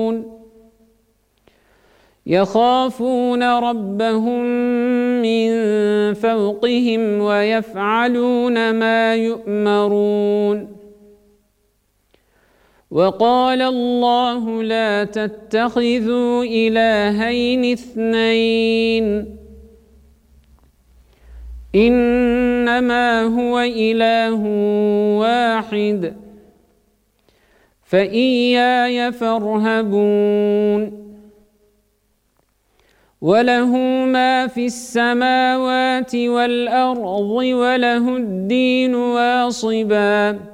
يخافون ربهم من فوقهم ويفعلون ما يؤمرون وقال الله لا تتخذوا إلهين اثنين إنما هو إله واحد فإياي فارهبون وله ما في السماوات والأرض وله الدين واصبا